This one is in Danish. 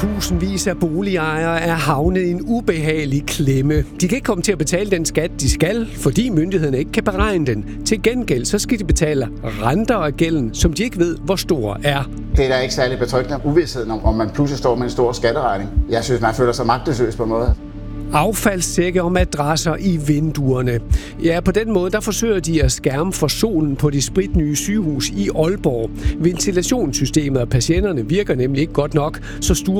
Tusindvis af boligejere er havnet i en ubehagelig klemme. De kan ikke komme til at betale den skat, de skal, fordi myndighederne ikke kan beregne den. Til gengæld så skal de betale renter af gælden, som de ikke ved, hvor stor er. Det er da ikke særlig betryggende. Uvidstheden om man pludselig står med en stor skatteregning. Jeg synes, man føler sig magtesløs på en måde. Affaldssække og madrasser i vinduerne. Ja, på den måde der forsøger de at skærme for solen på de spritnye sygehus i Aalborg. Ventilationssystemet og patienterne virker nemlig ikke godt nok, så